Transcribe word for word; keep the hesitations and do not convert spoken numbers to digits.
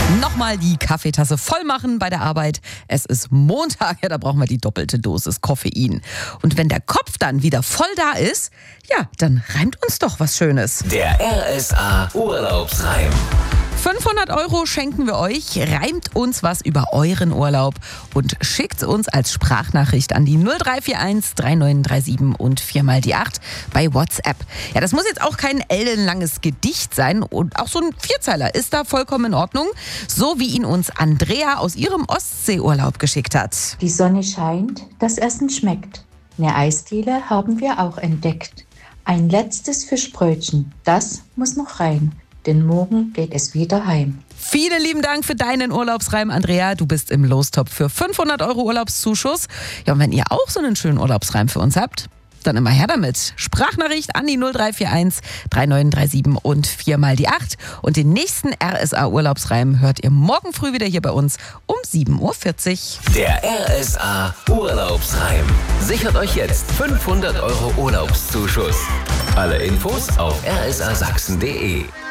Nochmal die Kaffeetasse voll machen bei der Arbeit. Es ist Montag, ja, da brauchen wir die doppelte Dosis Koffein. Und wenn der Kopf dann wieder voll da ist, ja, dann reimt uns doch was Schönes. Der R S A Urlaubsreim. fünfhundert Euro schenken wir euch. Reimt uns was über euren Urlaub und schickt uns als Sprachnachricht an die null drei vier eins drei neun drei sieben und viermal die acht bei WhatsApp. Ja, das muss jetzt auch kein ellenlanges Gedicht sein und auch so ein Vierzeiler ist da vollkommen in Ordnung. So wie ihn uns Andrea aus ihrem Ostseeurlaub geschickt hat. Die Sonne scheint, das Essen schmeckt. Eine Eisdiele haben wir auch entdeckt. Ein letztes Fischbrötchen, das muss noch rein. Denn morgen geht es wieder heim. Vielen lieben Dank für deinen Urlaubsreim, Andrea. Du bist im Lostopf für fünfhundert Euro Urlaubszuschuss. Ja, und wenn ihr auch so einen schönen Urlaubsreim für uns habt, dann immer her damit. Sprachnachricht an die null drei vier eins drei neun drei sieben und viermal die acht. Und den nächsten R S A Urlaubsreim hört ihr morgen früh wieder hier bei uns um sieben Uhr vierzig. Der R S A Urlaubsreim. Sichert euch jetzt fünfhundert Euro Urlaubszuschuss. Alle Infos auf r s a sachsen punkt d e.